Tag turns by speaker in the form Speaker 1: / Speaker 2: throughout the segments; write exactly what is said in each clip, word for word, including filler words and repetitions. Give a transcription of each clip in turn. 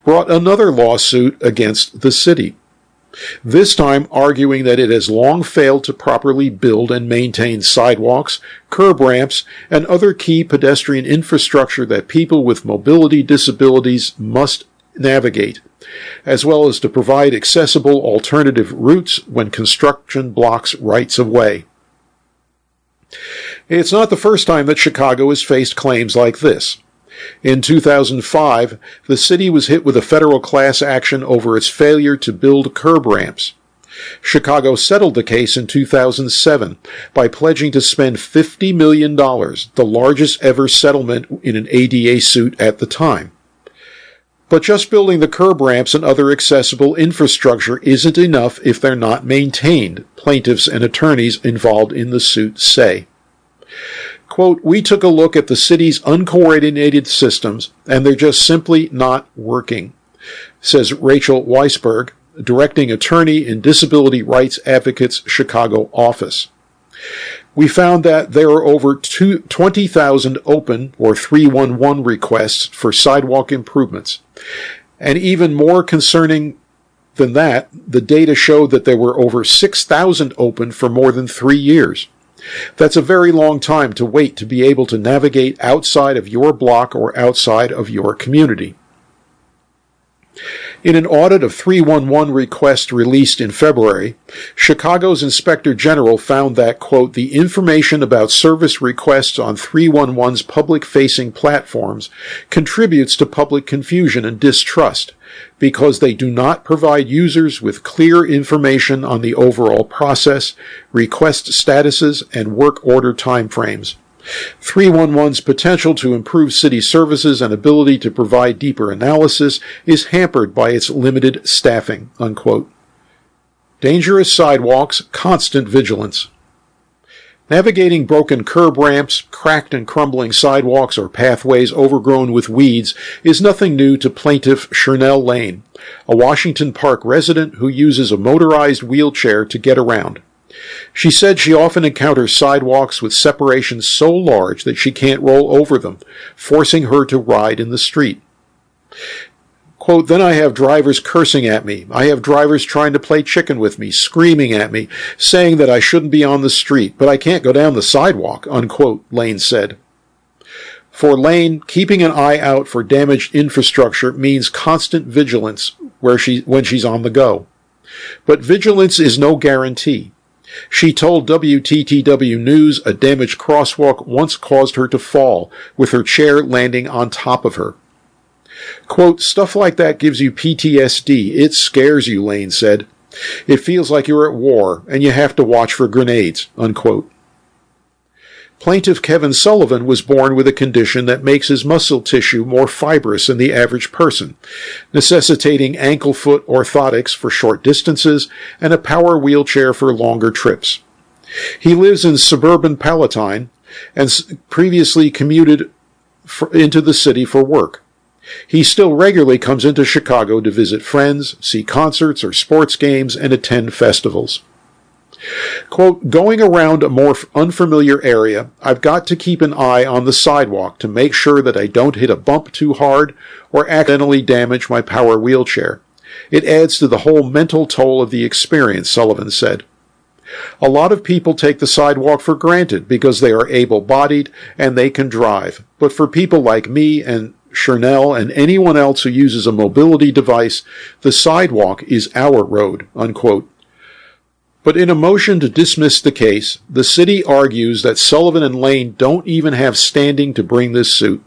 Speaker 1: brought another lawsuit against the city, this time arguing that it has long failed to properly build and maintain sidewalks, curb ramps, and other key pedestrian infrastructure that people with mobility disabilities must navigate, as well as to provide accessible alternative routes when construction blocks rights of way. It's not the first time that Chicago has faced claims like this. In two thousand five, the city was hit with a federal class action over its failure to build curb ramps. Chicago settled the case in two thousand seven by pledging to spend fifty million dollars, the largest ever settlement in an A D A suit at the time. But just building the curb ramps and other accessible infrastructure isn't enough if they're not maintained, plaintiffs and attorneys involved in the suit say. Quote, "We took a look at the city's uncoordinated systems, and they're just simply not working," says Rachel Weisberg, directing attorney in Disability Rights Advocates Chicago office. "We found that there are over twenty thousand open or three one one requests for sidewalk improvements. And even more concerning than that, the data showed that there were over six thousand open for more than three years. That's a very long time to wait to be able to navigate outside of your block or outside of your community." In an audit of three one one requests released in February, Chicago's Inspector General found that, quote, "the information about service requests on three one one's public-facing platforms contributes to public confusion and distrust because they do not provide users with clear information on the overall process, request statuses, and work order timeframes. three one one's potential to improve city services and ability to provide deeper analysis is hampered by its limited staffing," unquote. Dangerous sidewalks, constant vigilance. Navigating broken curb ramps, cracked and crumbling sidewalks, or pathways overgrown with weeds is nothing new to plaintiff Shernell Lane, a Washington Park resident who uses a motorized wheelchair to get around. She said she often encounters sidewalks with separations so large that she can't roll over them, forcing her to ride in the street. Quote, "Then I have drivers cursing at me. I have drivers trying to play chicken with me, screaming at me, saying that I shouldn't be on the street, but I can't go down the sidewalk," unquote, Lane said. For Lane, keeping an eye out for damaged infrastructure means constant vigilance where she, when she's on the go. But vigilance is no guarantee. She told W T T W News a damaged crosswalk once caused her to fall, with her chair landing on top of her. Quote, "Stuff like that gives you P T S D. It scares you," Lane said. "It feels like you're at war, and you have to watch for grenades," unquote. Plaintiff Kevin Sullivan was born with a condition that makes his muscle tissue more fibrous than the average person, necessitating ankle-foot orthotics for short distances and a power wheelchair for longer trips. He lives in suburban Palatine and previously commuted for, into the city for work. He still regularly comes into Chicago to visit friends, see concerts or sports games, and attend festivals. Quote, "Going around a more unfamiliar area, I've got to keep an eye on the sidewalk to make sure that I don't hit a bump too hard or accidentally damage my power wheelchair. It adds to the whole mental toll of the experience," Sullivan said. "A lot of people take the sidewalk for granted because they are able-bodied and they can drive. But for people like me and Shernell and anyone else who uses a mobility device, the sidewalk is our road," unquote. But in a motion to dismiss the case, the city argues that Sullivan and Lane don't even have standing to bring this suit.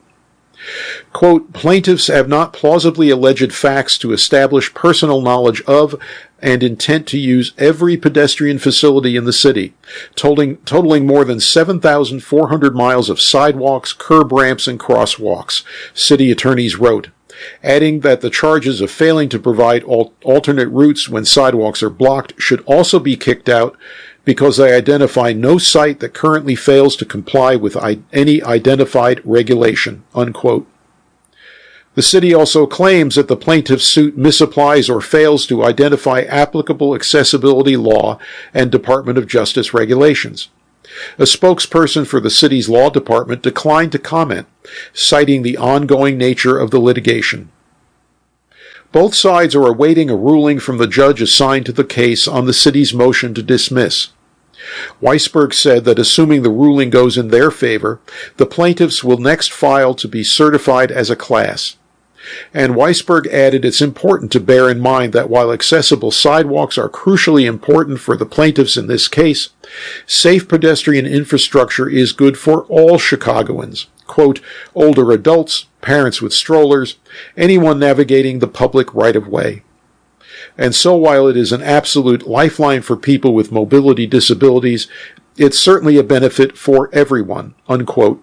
Speaker 1: Quote, "Plaintiffs have not plausibly alleged facts to establish personal knowledge of and intent to use every pedestrian facility in the city, totaling, totaling more than seven thousand four hundred miles of sidewalks, curb ramps, and crosswalks," city attorneys wrote, adding that the charges of failing to provide al- alternate routes when sidewalks are blocked should also be kicked out because they identify no site that currently fails to comply with I- any identified regulation, unquote. The city also claims that the plaintiff's suit misapplies or fails to identify applicable accessibility law and Department of Justice regulations. A spokesperson for the city's law department declined to comment, citing the ongoing nature of the litigation. Both sides are awaiting a ruling from the judge assigned to the case on the city's motion to dismiss. Weisberg said that assuming the ruling goes in their favor, the plaintiffs will next file to be certified as a class. And Weisberg added it's important to bear in mind that while accessible sidewalks are crucially important for the plaintiffs in this case, safe pedestrian infrastructure is good for all Chicagoans. Quote, older adults, parents with strollers, anyone navigating the public right-of-way. And so while it is an absolute lifeline for people with mobility disabilities, it's certainly a benefit for everyone, unquote.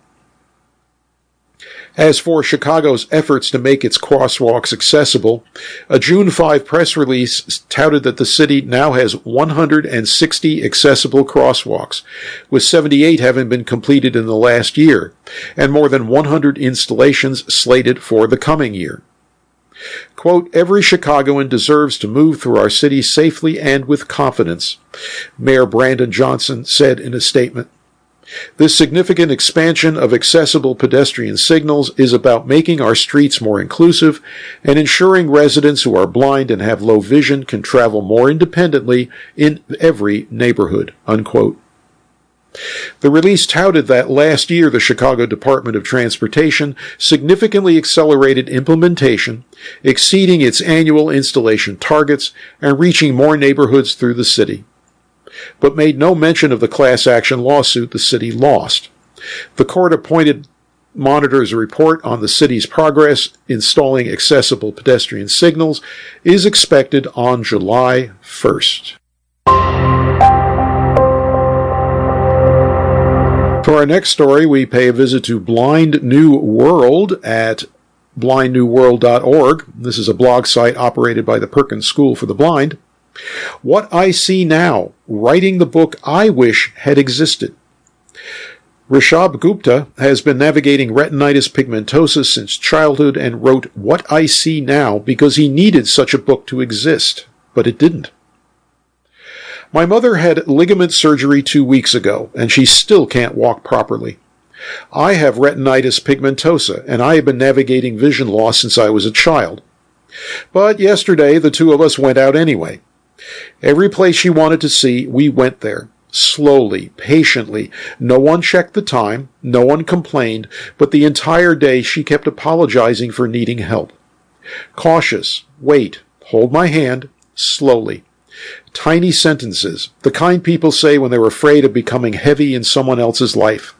Speaker 1: As for Chicago's efforts to make its crosswalks accessible, a June fifth press release touted that the city now has one hundred sixty accessible crosswalks, with seventy-eight having been completed in the last year, and more than one hundred installations slated for the coming year. Quote, every Chicagoan deserves to move through our city safely and with confidence, Mayor Brandon Johnson said in a statement. This significant expansion of accessible pedestrian signals is about making our streets more inclusive and ensuring residents who are blind and have low vision can travel more independently in every neighborhood, unquote. The release touted that last year the Chicago Department of Transportation significantly accelerated implementation, exceeding its annual installation targets and reaching more neighborhoods through the city, but made no mention of the class action lawsuit the city lost. The court-appointed monitor's report on the city's progress installing accessible pedestrian signals is expected on July first. For our next story, we pay a visit to Blind New World at blind new world dot org. This is a blog site operated by the Perkins School for the Blind. What I See Now, writing the book I wish had existed. Rishabh Gupta has been navigating retinitis pigmentosa since childhood and wrote What I See Now because he needed such a book to exist, but it didn't. My mother had ligament surgery two weeks ago, and she still can't walk properly. I have retinitis pigmentosa, and I have been navigating vision loss since I was a child. But yesterday, the two of us went out anyway. Every place she wanted to see, we went there. Slowly, patiently. No one checked the time, no one complained, but the entire day she kept apologizing for needing help. Cautious, wait, hold my hand, slowly. Tiny sentences, the kind people say when they're afraid of becoming heavy in someone else's life.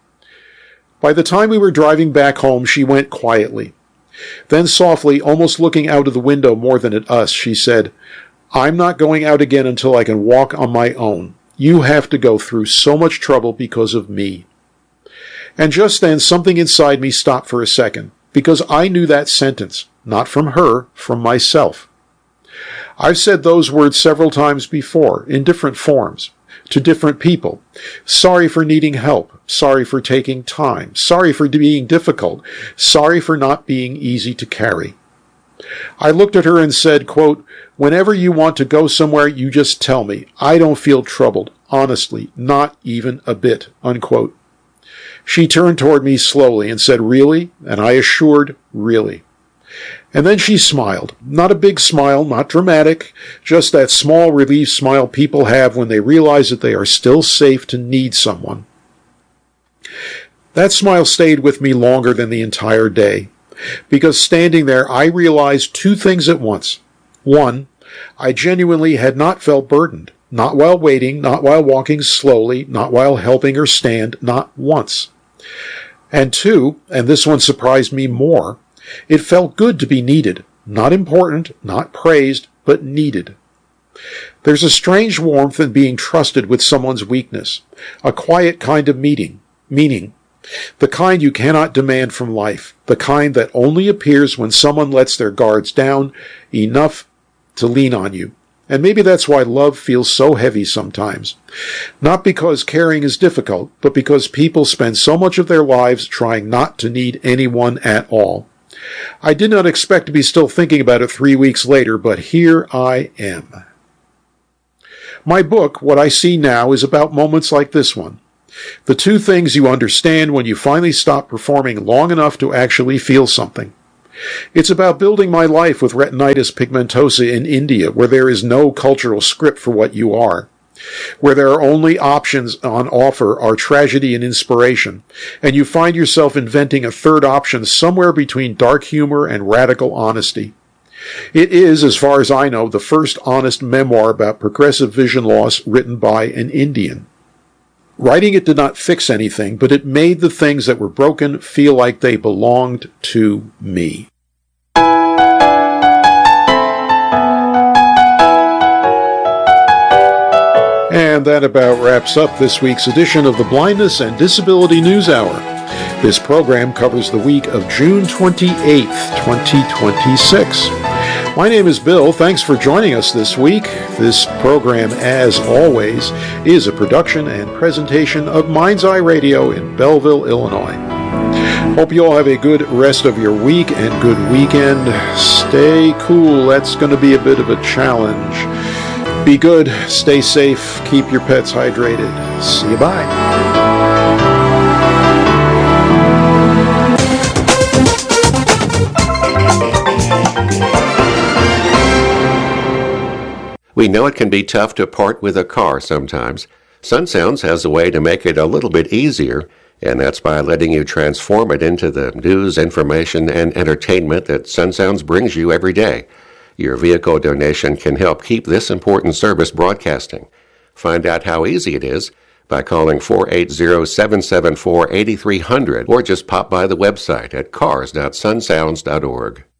Speaker 1: By the time we were driving back home, she went quietly. Then softly, almost looking out of the window more than at us, she said, I'm not going out again until I can walk on my own. You have to go through so much trouble because of me. And just then something inside me stopped for a second, because I knew that sentence, not from her, from myself. I've said those words several times before, in different forms, to different people. Sorry for needing help. Sorry for taking time. Sorry for being difficult. Sorry for not being easy to carry. I looked at her and said, quote, whenever you want to go somewhere, you just tell me. I don't feel troubled. Honestly, not even a bit, unquote. She turned toward me slowly and said, really? And I assured, really. And then she smiled. Not a big smile, not dramatic, just that small relief smile people have when they realize that they are still safe to need someone. That smile stayed with me longer than the entire day, because standing there I realized two things at once. One, I genuinely had not felt burdened, not while waiting, not while walking slowly, not while helping her stand, not once. And two, and this one surprised me more, it felt good to be needed, not important, not praised, but needed. There's a strange warmth in being trusted with someone's weakness, a quiet kind of meeting, meaning, the kind you cannot demand from life, the kind that only appears when someone lets their guards down enough to lean on you. And maybe that's why love feels so heavy sometimes. Not because caring is difficult, but because people spend so much of their lives trying not to need anyone at all. I did not expect to be still thinking about it three weeks later, but here I am. My book, What I See Now, is about moments like this one. The two things you understand when you finally stop performing long enough to actually feel something. It's about building my life with retinitis pigmentosa in India, where there is no cultural script for what you are, where there are only options on offer are tragedy and inspiration, and you find yourself inventing a third option somewhere between dark humor and radical honesty. It is, as far as I know, the first honest memoir about progressive vision loss written by an Indian. Writing it did not fix anything, but it made the things that were broken feel like they belonged to me. And that about wraps up this week's edition of the Blindness and Disability News Hour. This program covers the week of June twenty-eighth, twenty twenty-six. My name is Bill. Thanks for joining us this week. This program, as always, is a production and presentation of Mind's Eye Radio in Belleville, Illinois. Hope you all have a good rest of your week and good weekend. Stay cool. That's going to be a bit of a challenge. Be good, stay safe, keep your pets hydrated. See you, bye.
Speaker 2: We know it can be tough to part with a car sometimes. SunSounds has a way to make it a little bit easier, and that's by letting you transform it into the news, information, and entertainment that SunSounds brings you every day. Your vehicle donation can help keep this important service broadcasting. Find out how easy it is by calling four eight zero, seven seven four, eight three zero zero or just pop by the website at cars dot sunsounds dot org.